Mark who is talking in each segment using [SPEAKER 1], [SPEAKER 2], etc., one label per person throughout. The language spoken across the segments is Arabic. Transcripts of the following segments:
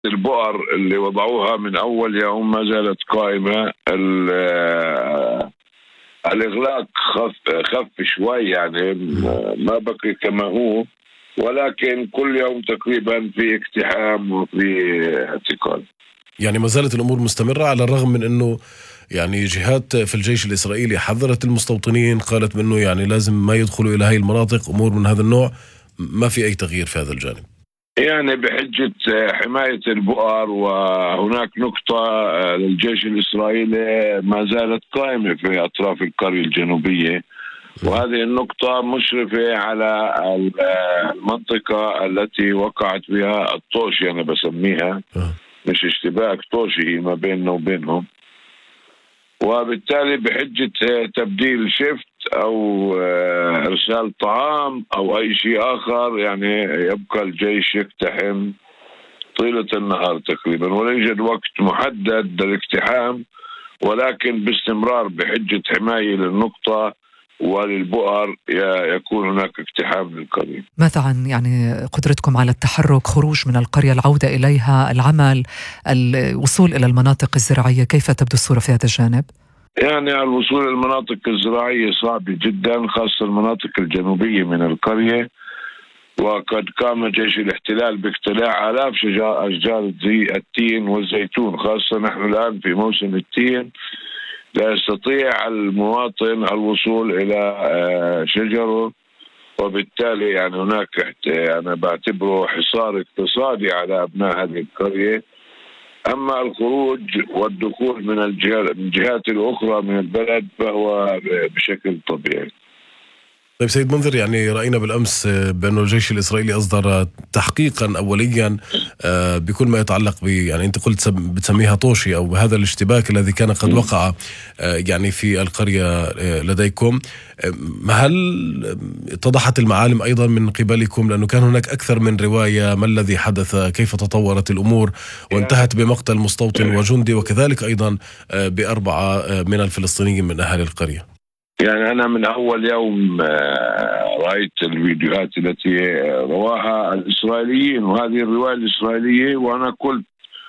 [SPEAKER 1] البؤر اللي وضعوها من أول يوم ما زالت قائمة. الإغلاق خف شوي، يعني ما بقي كما هو، ولكن كل يوم تقريبا في اقتحام وفي اعتقال.
[SPEAKER 2] يعني ما زالت الأمور مستمرة على الرغم من أنه يعني جهات في الجيش الإسرائيلي حذرت المستوطنين، قالت بأنه يعني لازم ما يدخلوا إلى هاي المناطق، أمور من هذا النوع. ما في أي تغيير في هذا الجانب
[SPEAKER 1] يعني بحجة حماية البؤر. وهناك نقطة للجيش الإسرائيلي ما زالت قائمة في أطراف القرية الجنوبية، وهذه النقطة مشرفة على المنطقة التي وقعت بها الطوشي، أنا بسميها مش اشتباك، طوشي ما بيننا وبينهم. وبالتالي بحجة تبديل شفت أو إرسال طعام أو أي شيء آخر، يعني يبقى الجيش يقتحم طيلة النهار تقريبا، ولا يوجد وقت محدد للاقتحام، ولكن باستمرار بحجة حماية للنقطة وللبؤر يكون هناك اقتحام للقرية.
[SPEAKER 3] ماذا عن يعني قدرتكم على التحرك، خروج من القرية، العودة إليها، العمل، الوصول إلى المناطق الزراعية؟ كيف تبدو الصورة في هذا الجانب؟
[SPEAKER 1] يعني الوصول للمناطق الزراعية صعب جدا، خاصة المناطق الجنوبية من القرية. وقد قام جيش الاحتلال باقتلاع آلاف أشجار التين والزيتون، خاصة نحن الآن في موسم التين، لا يستطيع المواطن الوصول إلى شجره، وبالتالي يعني هناك أنا بعتبره حصار اقتصادي على أبناء هذه القرية. أما الخروج والدخول من الجهات الأخرى من البلد فهو بشكل طبيعي.
[SPEAKER 2] طيب سيد منذر، يعني رأينا بالأمس بأن الجيش الإسرائيلي أصدر تحقيقا أوليا بكل ما يتعلق يعني أنت قلت بتسميها طوشي أو هذا الاشتباك الذي كان قد وقع يعني في القرية لديكم. هل اتضحت المعالم أيضا من قبلكم؟ لأنه كان هناك أكثر من رواية، ما الذي حدث، كيف تطورت الأمور، وانتهت بمقتل مستوطن وجندي وكذلك أيضا ب4 من الفلسطينيين من أهل القرية.
[SPEAKER 1] يعني أنا من أول يوم رأيت الفيديوهات التي رواها الإسرائيليين، وهذه الرواية الإسرائيلية، وأنا قلت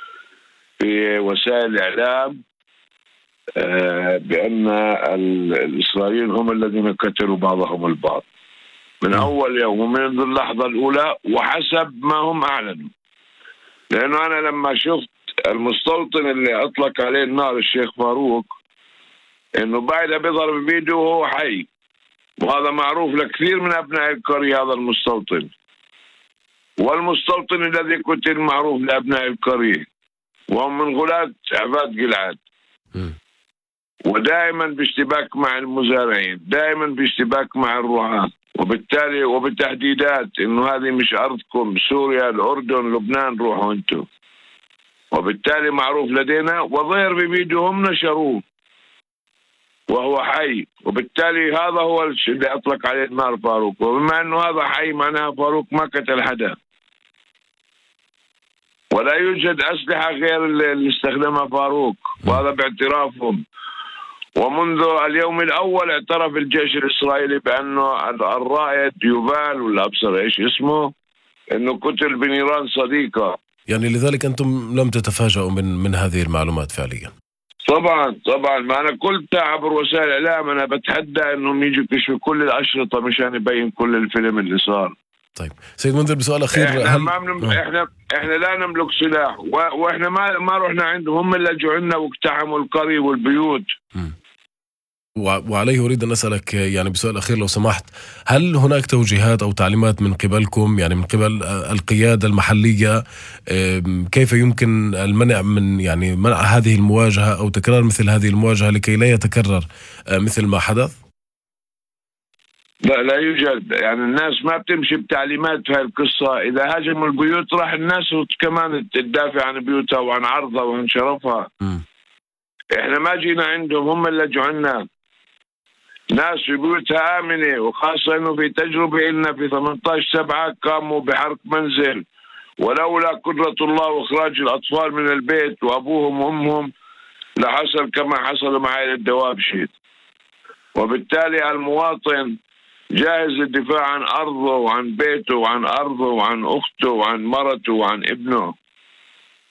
[SPEAKER 1] في وسائل الإعلام بأن الإسرائيليين هم الذين قتلوا بعضهم البعض من أول يوم ومن اللحظة الأولى، وحسب ما هم أعلنوا. لأنه أنا لما شفت المستوطن اللي أطلق عليه النار الشيخ فاروق، إنه بعد بيظهر فيديو وهو حي، وهذا معروف لكثير من أبناء القرية، هذا المستوطن. والمستوطن الذي قتل معروف لأبناء القرية، وهم من غلاة عباد جلعاد، ودائما باشتباك مع المزارعين، دائما باشتباك مع الرعاة، وبالتالي وبالتهديدات إنه هذه مش أرضكم، سوريا، الأردن، لبنان، روحوا أنتم. وبالتالي معروف لدينا، وظهر بفيديو هم نشروه وهو حي، وبالتالي هذا هو اللي أطلق عليه النار فاروق. وبما أنه هذا حي معناها فاروق ما قتل حدا، ولا يوجد أسلحة غير اللي استخدمها فاروق، وهذا باعترافهم. ومنذ اليوم الأول اعترف الجيش الإسرائيلي بأنه الرائد يوفال ولا أبصر إيش اسمه، أنه قتل بنيران صديقة.
[SPEAKER 2] يعني لذلك أنتم لم تتفاجئوا من هذه المعلومات فعليا؟
[SPEAKER 1] طبعا ما أنا قلت عبر وسائل الإعلام، أنا بتحدى أنهم يجوا يكشفوا كل الأشرطة مشان يبين كل الفيلم اللي صار.
[SPEAKER 2] طيب سيد منذر، بسؤال أخير،
[SPEAKER 1] احنا لا نملك سلاح، واحنا ما رحنا عندهم، هم اللي جوا عنا واقتحموا القرية والبيوت.
[SPEAKER 2] وعليه أريد أن أسألك يعني بسؤال أخير لو سمحت، هل هناك توجيهات أو تعليمات من قبلكم، يعني من قبل القيادة المحلية، كيف يمكن المنع من يعني منع هذه المواجهة أو تكرار مثل هذه المواجهة لكي لا يتكرر مثل ما حدث؟
[SPEAKER 1] لا يوجد، يعني الناس ما بتمشي بتعليمات في هذه القصة. إذا هاجموا البيوت راح الناس كمان تدافع عن بيوتها وعن عرضها وعن شرفها. إحنا ما جينا عندهم، هم اللي جوا عنا. ناس في بيوتها آمنة، وخاصة إنه في تجربة إلنا في 18/7 قاموا بحرق منزل، ولولا قدرة الله وإخراج الأطفال من البيت وأبوهم وأمهم لحصل كما حصل مع عائلة دوابشي. وبالتالي المواطن جاهز للدفاع عن أرضه وعن بيته وعن أرضه وعن أخته وعن مرته وعن ابنه.